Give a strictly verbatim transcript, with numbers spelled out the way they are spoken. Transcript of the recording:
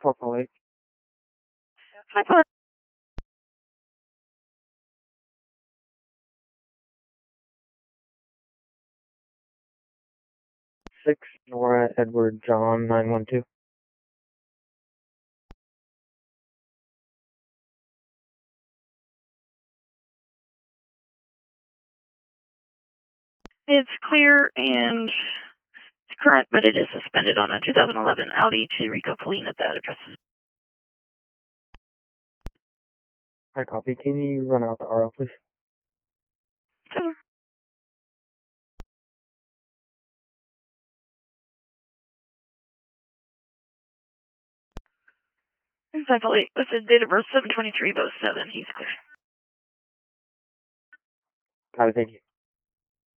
four four eight. five four. Six Nora Edward John nine one two. It's clear and it's current, but it is suspended on a two thousand eleven Audi to Rico Colleen at that address. Hi, copy. Can you run out the R L, please? Sure. five four eight with the date of birth seven twenty-three oh seven. He's clear. Copy, thank you.